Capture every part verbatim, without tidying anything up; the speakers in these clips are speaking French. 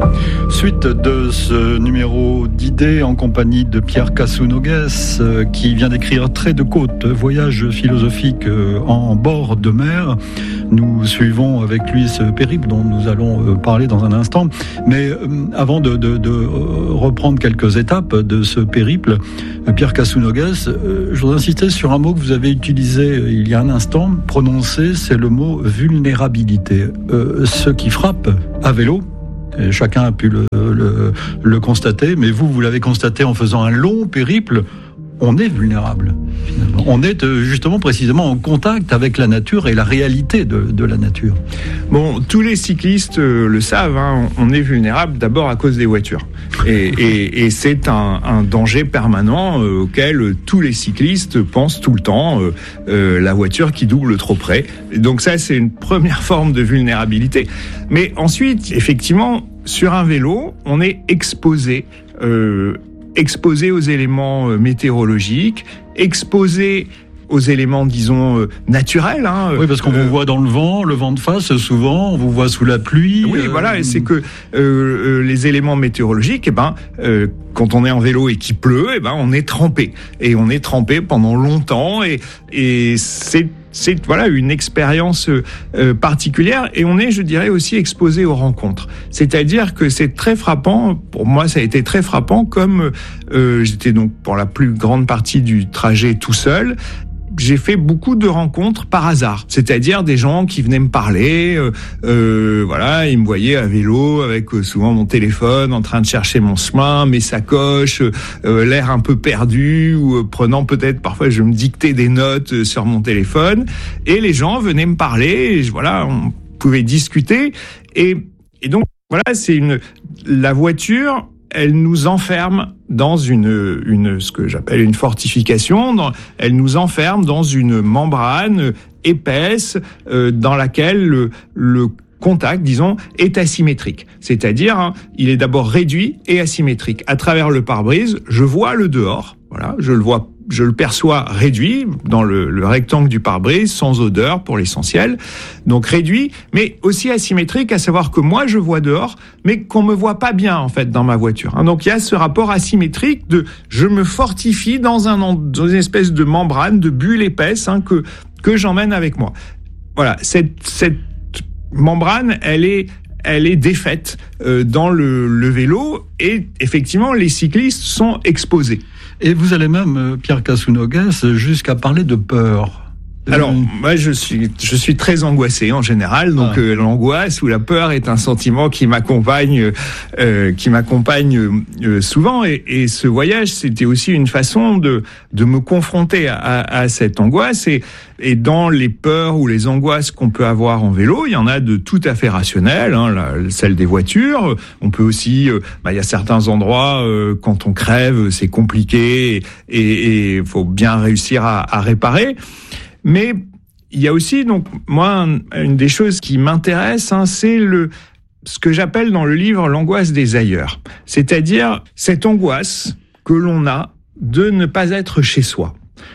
Suite de ce numéro d'idées en compagnie de Pierre Casounogues euh, qui vient d'écrire Trait de côte, voyage philosophique euh, en bord de mer. Nous suivons avec lui ce périple dont nous allons euh, parler dans un instant. Mais euh, avant de, de, de reprendre quelques étapes de ce périple, euh, Pierre Casounogues, euh, je voudrais insister sur un mot que vous avez utilisé euh, il y a un instant, prononcé, c'est le mot vulnérabilité. Euh, ce qui frappe à vélo, et chacun a pu le, le, le constater, mais vous, vous l'avez constaté en faisant un long périple, on est vulnérable, finalement. On est justement précisément en contact avec la nature et la réalité de, de la nature. Bon, tous les cyclistes le savent, hein, on est vulnérable d'abord à cause des voitures. Et, et, et c'est un, un danger permanent euh, auquel tous les cyclistes pensent tout le temps, euh, euh, la voiture qui double trop près. Donc ça, c'est une première forme de vulnérabilité. Mais ensuite, effectivement, sur un vélo, on est exposé euh, exposé aux éléments météorologiques, exposé aux éléments, disons, euh, naturels. Hein. Oui, parce qu'on euh, vous voit dans le vent, le vent de face, souvent, on vous voit sous la pluie. Oui, euh... voilà, et c'est que euh, euh, les éléments météorologiques, eh ben, euh, quand on est en vélo et qu'il pleut, eh ben, on est trempé. Et on est trempé pendant longtemps, et, et c'est C'est voilà une expérience euh, particulière, et on est, je dirais, aussi exposé aux rencontres. C'est-à-dire que c'est très frappant. Pour moi, ça a été très frappant. Comme euh, j'étais donc pour la plus grande partie du trajet tout seul, j'ai fait beaucoup de rencontres par hasard. C'est-à-dire des gens qui venaient me parler. Euh, euh, voilà, ils me voyaient à vélo avec euh, souvent mon téléphone, en train de chercher mon chemin, mes sacoches, euh, l'air un peu perdu, ou euh, prenant peut-être parfois je me dictais des notes euh, sur mon téléphone. Et les gens venaient me parler. Et, voilà, on pouvait discuter. Et, et donc voilà, c'est une la voiture. Elle nous enferme dans une, une ce que j'appelle une fortification. Dans, elle nous enferme dans une membrane épaisse euh, dans laquelle le, le contact, disons, est asymétrique. C'est-à-dire, hein, il est d'abord réduit et asymétrique. À travers le pare-brise, je vois le dehors. Voilà, je le vois. Je le perçois réduit dans le, le rectangle du pare-brise, sans odeur pour l'essentiel. Donc réduit, mais aussi asymétrique, à savoir que moi je vois dehors, mais qu'on me voit pas bien en fait dans ma voiture. Donc il y a ce rapport asymétrique de je me fortifie dans, un, dans une espèce de membrane, de bulle épaisse hein, que que j'emmène avec moi. Voilà, cette cette membrane, elle est elle est défaite euh, dans le, le vélo, et effectivement les cyclistes sont exposés. Et vous allez même, Pierre Casounogues, jusqu'à parler de peur. Alors, moi, je suis, je suis très angoissé en général. Donc, ah. euh, l'angoisse ou la peur est un sentiment qui m'accompagne, euh, qui m'accompagne euh, souvent. Et, et ce voyage, c'était aussi une façon de de me confronter à, à cette angoisse. Et, et dans les peurs ou les angoisses qu'on peut avoir en vélo, il y en a de tout à fait rationnelles. Hein, la, celle des voitures. On peut aussi, euh, bah, il y a certains endroits euh, quand on crève, c'est compliqué et il faut bien réussir à, à réparer. Mais il y a aussi, donc, moi, une des choses qui m'intéresse, hein, c'est le, ce que j'appelle dans le livre l'angoisse des ailleurs. C'est-à-dire cette angoisse que l'on a de ne pas être chez soi.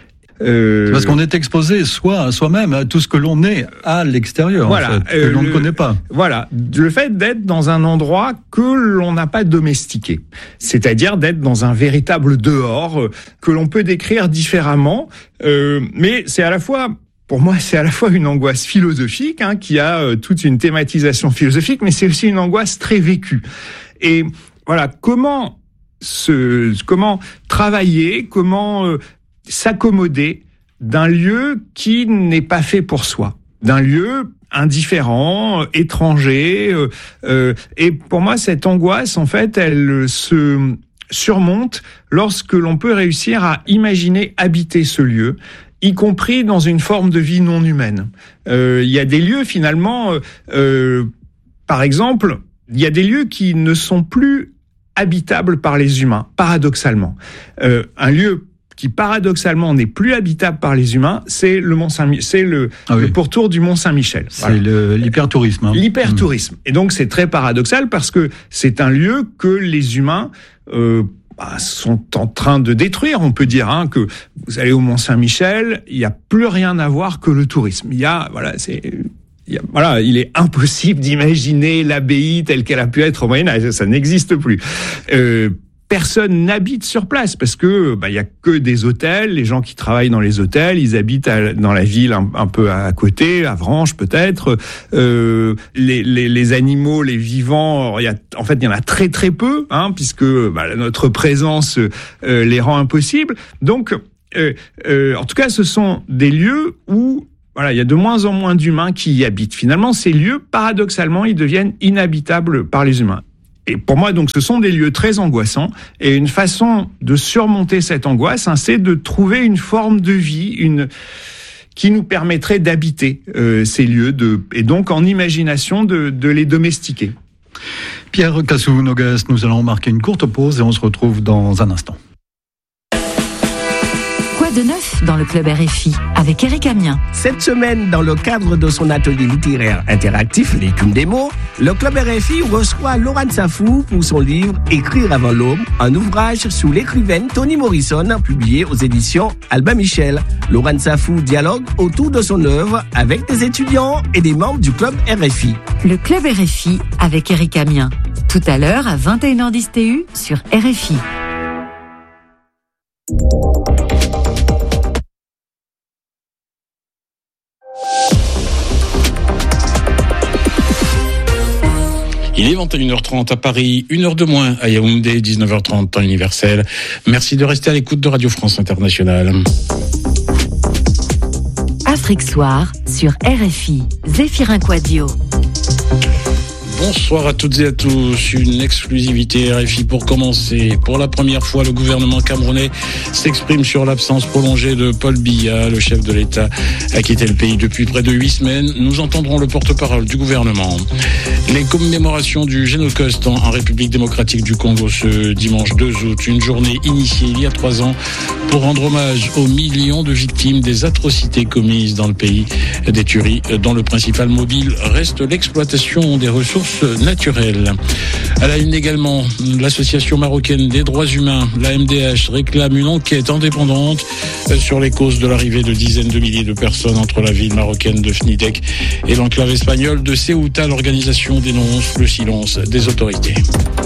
Euh... Parce qu'on est exposé soi à soi-même, à tout ce que l'on est à l'extérieur, voilà, en fait, que euh, l'on le, ne connaît pas. Voilà, le fait d'être dans un endroit que l'on n'a pas domestiqué, c'est-à-dire d'être dans un véritable dehors euh, que l'on peut décrire différemment, euh, mais c'est à la fois, pour moi, c'est à la fois une angoisse philosophique, hein, qui a euh, toute une thématisation philosophique, mais c'est aussi une angoisse très vécue. Et voilà, comment se, comment travailler, comment euh, s'accommoder d'un lieu qui n'est pas fait pour soi, d'un lieu indifférent, étranger. Euh, euh, et pour moi, cette angoisse, en fait, elle se surmonte lorsque l'on peut réussir à imaginer habiter ce lieu, y compris dans une forme de vie non humaine. Euh, il y a des lieux, finalement, euh, euh, par exemple, il y a des lieux qui ne sont plus habitables par les humains, paradoxalement. Euh, un lieu qui paradoxalement n'est plus habitable par les humains, c'est le Mont Saint, c'est le, ah oui. le pourtour du Mont Saint-Michel. C'est voilà. le, l'hypertourisme. Hein. L'hypertourisme. Mmh. Et donc c'est très paradoxal parce que c'est un lieu que les humains euh, bah, sont en train de détruire. On peut dire hein, que vous allez au Mont Saint-Michel, il n'y a plus rien à voir que le tourisme. Il y a voilà, c'est voilà, il est impossible d'imaginer l'abbaye telle qu'elle a pu être au Moyen-Âge. Ça n'existe plus. Euh, Personne n'habite sur place parce que bah il y a que des hôtels. Les gens qui travaillent dans les hôtels, ils habitent à, dans la ville un, un peu à côté, à Vranches peut-être. Euh, les, les, les animaux, les vivants, il y a, en fait, il y en a très très peu, hein, puisque bah, notre présence euh, les rend impossibles. Donc, euh, euh, en tout cas, ce sont des lieux où voilà, il y a de moins en moins d'humains qui y habitent. Finalement, ces lieux, paradoxalement, ils deviennent inhabitables par les humains. Et pour moi, donc, ce sont des lieux très angoissants. Et une façon de surmonter cette angoisse, hein, c'est de trouver une forme de vie, une qui nous permettrait d'habiter euh, ces lieux, de, et donc en imagination de, de les domestiquer. Pierre Cassou-Noguès, nous allons marquer une courte pause et on se retrouve dans un instant. De neuf dans le club R F I avec Eric Amiens. Cette semaine, dans le cadre de son atelier littéraire interactif L'écume des mots, le club R F I reçoit Laurent Safou pour son livre Écrire avant l'aube, un ouvrage sous l'écrivaine Toni Morrison, publié aux éditions Albin Michel. Laurent Safou dialogue autour de son œuvre avec des étudiants et des membres du club R F I. Le club R F I avec Eric Amiens. Tout à l'heure à vingt et une heures dix T U sur R F I. Il est vingt et une heures trente à Paris, une heure de moins à Yaoundé, dix-neuf heures trente temps universel. Merci de rester à l'écoute de Radio France Internationale. Afrique Soir sur R F I, Zéphirin Quadio. Bonsoir à toutes et à tous. Une exclusivité R F I pour commencer. Pour la première fois, le gouvernement camerounais s'exprime sur l'absence prolongée de Paul Biya. Le chef de l'État a quitté le pays depuis près de huit semaines. Nous entendrons le porte-parole du gouvernement. Les commémorations du Génocoste en République démocratique du Congo ce dimanche deux août. Une journée initiée il y a trois ans pour rendre hommage aux millions de victimes des atrocités commises dans le pays. Des tueries dont le principal mobile reste l'exploitation des ressources naturelles. À la une également, l'association marocaine des droits humains, la M D H, réclame une enquête indépendante sur les causes de l'arrivée de dizaines de milliers de personnes entre la ville marocaine de Fnidek et l'enclave espagnole de Ceuta. L'organisation dénonce le silence des autorités.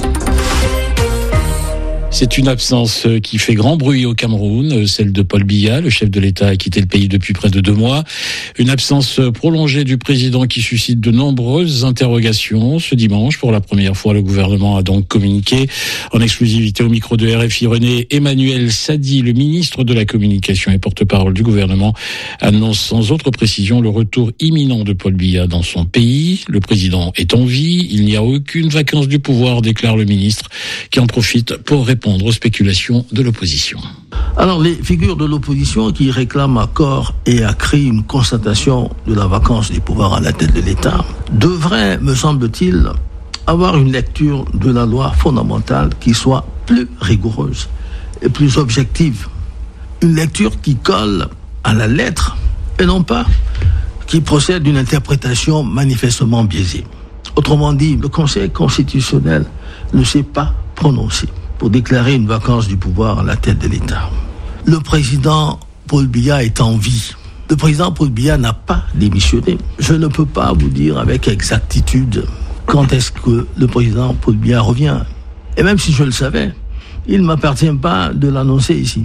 C'est une absence qui fait grand bruit au Cameroun, celle de Paul Biya. Le chef de l'État a quitté le pays depuis près de deux mois. Une absence prolongée du président qui suscite de nombreuses interrogations. Ce dimanche, pour la première fois, le gouvernement a donc communiqué en exclusivité au micro de R F I. René Emmanuel Sadi, le ministre de la Communication et porte-parole du gouvernement, annonce sans autre précision le retour imminent de Paul Biya dans son pays. Le président est en vie. Il n'y a aucune vacance du pouvoir, déclare le ministre, qui en profite pour répondre aux spéculations de l'opposition. Alors, les figures de l'opposition qui réclament à corps et à cri une constatation de la vacance du pouvoir à la tête de l'État devraient, me semble-t-il, avoir une lecture de la loi fondamentale qui soit plus rigoureuse et plus objective. Une lecture qui colle à la lettre et non pas qui procède d'une interprétation manifestement biaisée. Autrement dit, le Conseil constitutionnel ne s'est pas prononcé pour déclarer une vacance du pouvoir à la tête de l'État. Le président Paul Biya est en vie. Le président Paul Biya n'a pas démissionné. Je ne peux pas vous dire avec exactitude quand est-ce que le président Paul Biya revient. Et même si je le savais, il ne m'appartient pas de l'annoncer ici.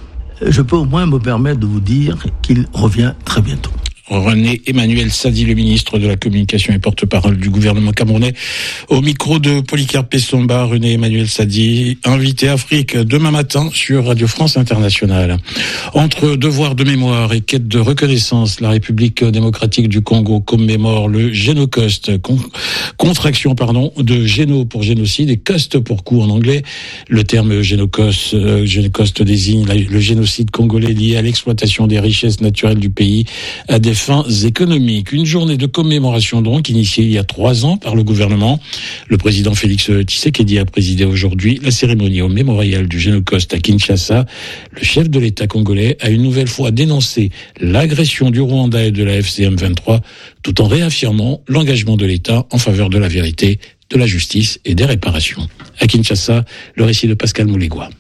Je peux au moins me permettre de vous dire qu'il revient très bientôt. René Emmanuel Sadi, le ministre de la Communication et porte-parole du gouvernement camerounais, au micro de Polycarpe Somba. René Emmanuel Sadi, invité Afrique demain matin sur Radio France Internationale. Entre devoir de mémoire et quête de reconnaissance, la République démocratique du Congo commémore le Génocoste, con, contraction pardon de géno pour génocide et coste pour coup en anglais. Le terme Génocoste, euh, Génocoste désigne la, le génocide congolais lié à l'exploitation des richesses naturelles du pays à des fins économiques. Une journée de commémoration donc initiée il y a trois ans par le gouvernement. Le président Félix Tshisekedi a présidé aujourd'hui la cérémonie au mémorial du Génocoste à Kinshasa. Le chef de l'État congolais a une nouvelle fois dénoncé l'agression du Rwanda et de la F C M vingt-trois tout en réaffirmant l'engagement de l'État en faveur de la vérité, de la justice et des réparations. À Kinshasa, le récit de Pascal Moulegua.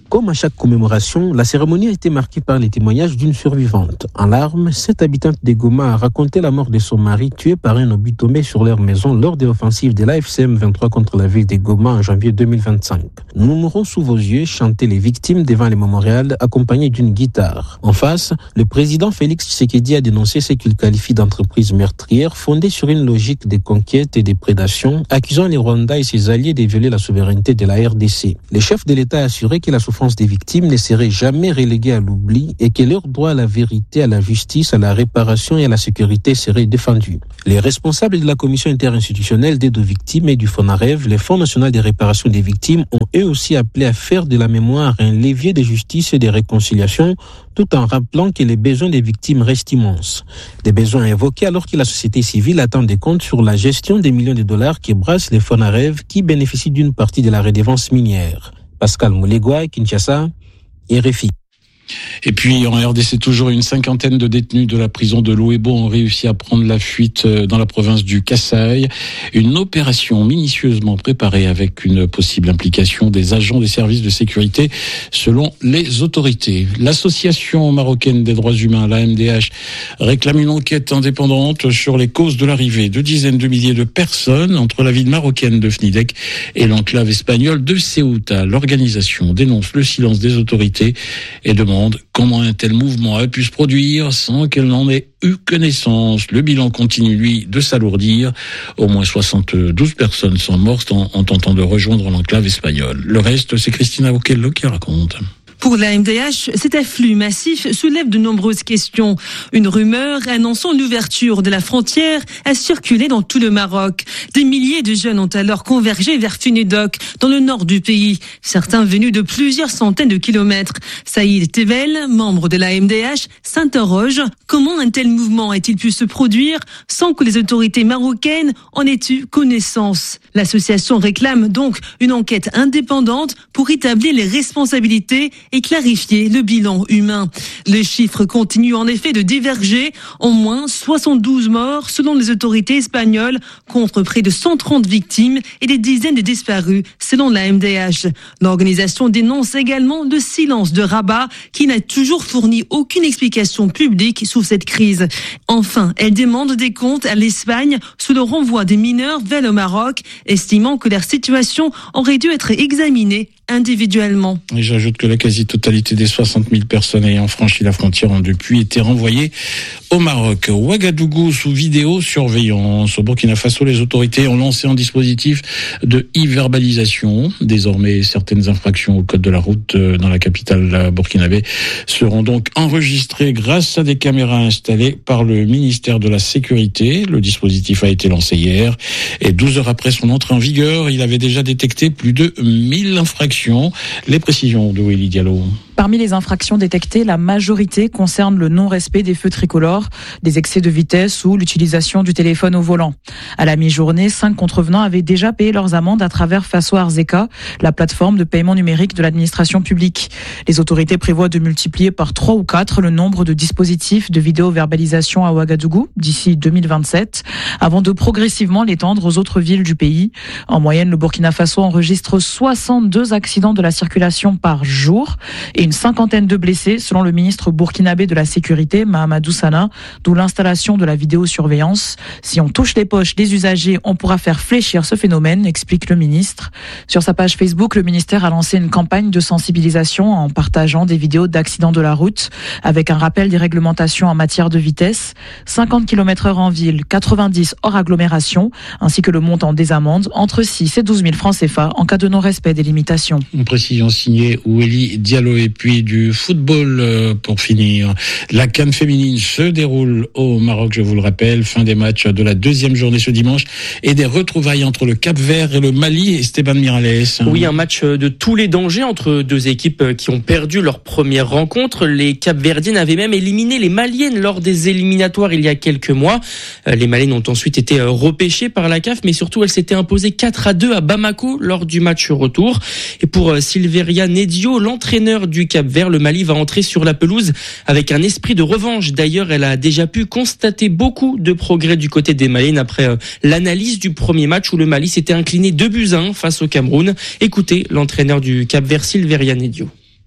Comme à chaque commémoration, la cérémonie a été marquée par les témoignages d'une survivante. En larmes, cette habitante de Goma a raconté la mort de son mari tué par un obus tombé sur leur maison lors de l'offensive de l'A F C M vingt-trois contre la ville de Goma en janvier deux mille vingt-cinq. Nous mourrons sous vos yeux, chantaient les victimes devant les mémorials accompagnés d'une guitare. En face, le président Félix Tshisekedi a dénoncé ce qu'il qualifie d'entreprise meurtrière fondée sur une logique de conquête et de prédation, accusant les Rwandais et ses alliés de violer la souveraineté de la R D C. Le chef de l'État a assuré que la souffrance des victimes ne serait jamais reléguée à l'oubli et que leur droit à la vérité, à la justice, à la réparation et à la sécurité serait défendu. Les responsables de la commission interinstitutionnelle d'aide aux victimes et du FONAREV, le Fonds national de réparation des victimes, ont eux aussi appelé à faire de la mémoire un levier de justice et de réconciliation, tout en rappelant que les besoins des victimes restent immenses. Des besoins évoqués alors que la société civile attend des comptes sur la gestion des millions de dollars qui brassent les FONAREV qui bénéficient d'une partie de la redevance minière. Pascal Moulegua, Kinshasa, R F I. Et puis en R D C, toujours une cinquantaine de détenus de la prison de Louébo ont réussi à prendre la fuite dans la province du Kasaï. Une opération minutieusement préparée avec une possible implication des agents des services de sécurité selon les autorités. L'association marocaine des droits humains, l'A M D H, réclame une enquête indépendante sur les causes de l'arrivée de dizaines de milliers de personnes entre la ville marocaine de Fnidek et l'enclave espagnole de Ceuta. L'organisation dénonce le silence des autorités et demande comment un tel mouvement a pu se produire sans qu'elle n'en ait eu connaissance. Le bilan continue, lui, de s'alourdir. Au moins soixante-douze personnes sont mortes en, en tentant de rejoindre l'enclave espagnole. Le reste, c'est Christina Okello qui raconte. Pour l'A M D H, cet afflux massif soulève de nombreuses questions. Une rumeur annonçant l'ouverture de la frontière a circulé dans tout le Maroc. Des milliers de jeunes ont alors convergé vers Funedok, dans le nord du pays, certains venus de plusieurs centaines de kilomètres. Saïd Tevel, membre de l'A M D H, s'interroge comment un tel mouvement a-t-il pu se produire sans que les autorités marocaines en aient eu connaissance. L'association réclame donc une enquête indépendante pour établir les responsabilités et clarifier le bilan humain. Les chiffres continuent en effet de diverger. Au moins soixante-douze morts selon les autorités espagnoles contre près de cent trente victimes et des dizaines de disparus selon l'A M D H. L'organisation dénonce également le silence de Rabat qui n'a toujours fourni aucune explication publique sur cette crise. Enfin, elle demande des comptes à l'Espagne sous le renvoi des mineurs vers le Maroc, estimant que leur situation aurait dû être examinée individuellement. Et j'ajoute que la quasi-totalité des soixante mille personnes ayant franchi la frontière ont depuis été renvoyées au Maroc. Ouagadougou sous vidéosurveillance. Au Burkina Faso, les autorités ont lancé un dispositif de e-verbalisation. Désormais, certaines infractions au code de la route dans la capitale burkinabé seront donc enregistrées grâce à des caméras installées par le ministère de la Sécurité. Le dispositif a été lancé hier et douze heures après son entrée en vigueur, il avait déjà détecté plus de mille infractions. Les précisions de Willy Diallo. Parmi les infractions détectées, la majorité concerne le non-respect des feux tricolores, des excès de vitesse ou l'utilisation du téléphone au volant. À la mi-journée, cinq contrevenants avaient déjà payé leurs amendes à travers Faso Arzeka, la plateforme de paiement numérique de l'administration publique. Les autorités prévoient de multiplier par trois ou quatre le nombre de dispositifs de vidéo-verbalisation à Ouagadougou d'ici deux mille vingt-sept, avant de progressivement l'étendre aux autres villes du pays. En moyenne, le Burkina Faso enregistre soixante-deux accidents de la circulation par jour et une cinquantaine de blessés, selon le ministre burkinabé de la Sécurité, Mahamadou Sana, d'où l'installation de la vidéosurveillance. Si on touche les poches des usagers, on pourra faire fléchir ce phénomène, explique le ministre. Sur sa page Facebook, le ministère a lancé une campagne de sensibilisation en partageant des vidéos d'accidents de la route, avec un rappel des réglementations en matière de vitesse, cinquante kilomètres heure en ville, quatre-vingt-dix hors agglomération, ainsi que le montant des amendes, entre six et douze mille francs C F A en cas de non-respect des limitations. Une précision signée Willy Diallo. Et puis du football pour finir. La CAN féminine se déroule au Maroc, je vous le rappelle. Fin des matchs de la deuxième journée ce dimanche et des retrouvailles entre le Cap-Vert et le Mali. Esteban Miralles. Oui, un match de tous les dangers entre deux équipes qui ont perdu leur première rencontre. Les Cap-Verdiennes avaient même éliminé les Maliennes lors des éliminatoires il y a quelques mois. Les Maliennes ont ensuite été repêchées par la C A F, mais surtout elles s'étaient imposées quatre à deux à Bamako lors du match retour. Et pour Silveria Nedio, l'entraîneur du Cap-Vert, le Mali va entrer sur la pelouse avec un esprit de revanche. D'ailleurs, elle a déjà pu constater beaucoup de progrès du côté des Maliennes après euh, l'analyse du premier match où le Mali s'était incliné deux buts à un face au Cameroun. Écoutez l'entraîneur du Cap-Vert, Silveria Nedio.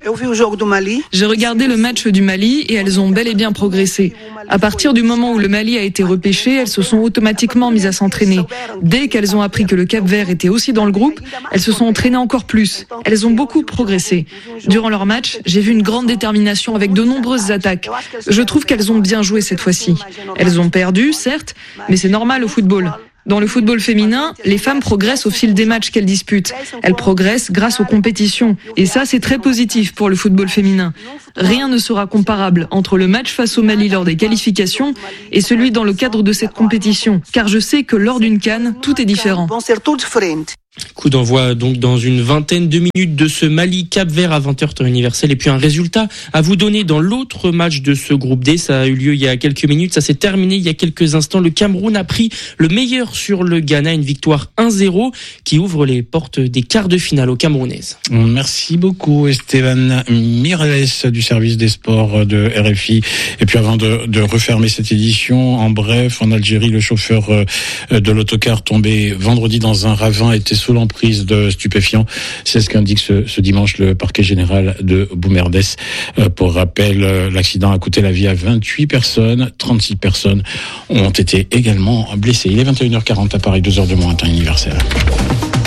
J'ai regardé le match du Mali et elles ont bel et bien progressé. À partir du moment où le Mali a été repêché, elles se sont automatiquement mises à s'entraîner. Dès qu'elles ont appris que le Cap-Vert était aussi dans le groupe, elles se sont entraînées encore plus. Elles ont beaucoup progressé. Durant leur match, j'ai vu une grande détermination avec de nombreuses attaques. Je trouve qu'elles ont bien joué cette fois-ci. Elles ont perdu, certes, mais c'est normal au football. Dans le football féminin, les femmes progressent au fil des matchs qu'elles disputent. Elles progressent grâce aux compétitions. Et ça, c'est très positif pour le football féminin. Rien ne sera comparable entre le match face au Mali lors des qualifications et celui dans le cadre de cette compétition. Car je sais que lors d'une CAN, tout est différent. Coup d'envoi donc dans une vingtaine de minutes de ce Mali-Cap-Vert à vingt heures temps universel. Et puis un résultat à vous donner dans l'autre match de ce groupe D. Ça a eu lieu il y a quelques minutes, ça s'est terminé il y a quelques instants. Le Cameroun a pris le meilleur sur le Ghana, une victoire un zéro qui ouvre les portes des quarts de finale aux Camerounaises. Merci beaucoup Esteban Mireles du service des sports de R F I. Et puis avant de, de refermer cette édition, en bref, en Algérie, le chauffeur de l'autocar tombé vendredi dans un ravin était sous l'emprise de stupéfiants. C'est ce qu'indique ce, ce dimanche le parquet général de Boumerdès. Euh, pour rappel, l'accident a coûté la vie à vingt-huit personnes. trente-six personnes ont été également blessées. Il est vingt et une heures quarante à Paris, deux heures de moins, temps universel.